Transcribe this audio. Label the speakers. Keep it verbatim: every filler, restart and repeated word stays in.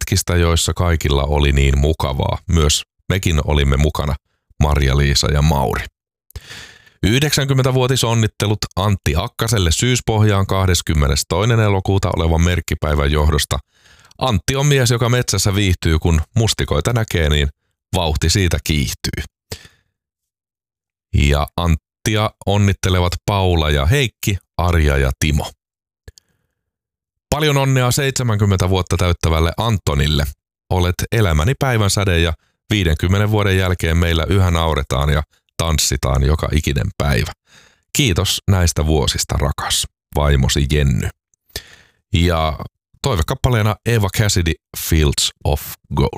Speaker 1: hetkistä, joissa kaikilla oli niin mukavaa. Myös mekin olimme mukana, Marja-Liisa ja Mauri. yhdeksänkymmentävuotisonnittelut Antti Akkaselle Syyspohjaan kahdeskymmenestoinen elokuuta olevan merkkipäivän johdosta. Antti on mies, joka metsässä viihtyy, kun mustikoita näkee, niin vauhti siitä kiihtyy. Ja Anttia onnittelevat Paula ja Heikki, Arja ja Timo. Paljon onnea seitsemänkymmentä vuotta täyttävälle Antonille. Olet elämäni päivän säde ja viidenkymmenen vuoden jälkeen meillä yhä nauretaan ja tanssitaan joka ikinen päivä. Kiitos näistä vuosista, rakas vaimosi Jenny. Ja toivekappaleena Eva Cassidy, Fields of Gold.